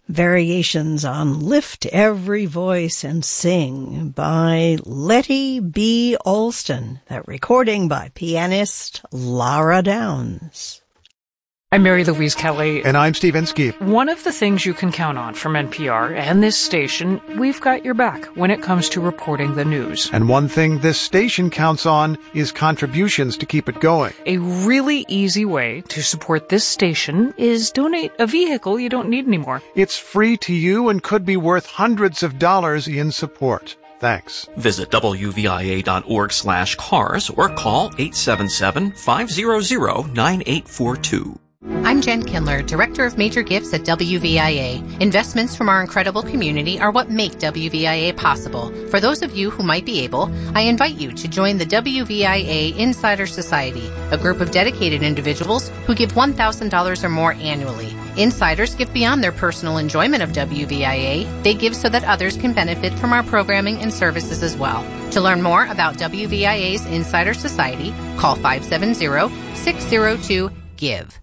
Variations on Lift Every Voice and Sing by Letty B. Alston. That recording by pianist Lara Downs. I'm Mary Louise Kelly. And I'm Steve Inskeep. One of the things you can count on from NPR and this station, we've got your back when it comes to reporting the news. And one thing this station counts on is contributions to keep it going. A really easy way to support this station is donate a vehicle you don't need anymore. It's free to you and could be worth hundreds of dollars in support. Thanks. Visit WVIA.org/cars or call 877-500-9842. I'm Jen Kindler, Director of Major Gifts at WVIA. Investments from our incredible community are what make WVIA possible. For those of you who might be able, I invite you to join the WVIA Insider Society, a group of dedicated individuals who give $1,000 or more annually. Insiders give beyond their personal enjoyment of WVIA. They give so that others can benefit from our programming and services as well. To learn more about WVIA's Insider Society, call 570-602-GIVE.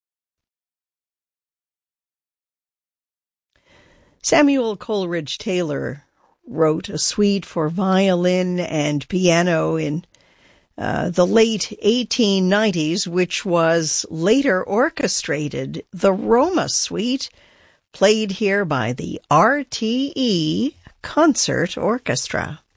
Samuel Coleridge Taylor wrote a suite for violin and piano in the late 1890s, which was later orchestrated. The Roma Suite, played here by the RTE Concert Orchestra.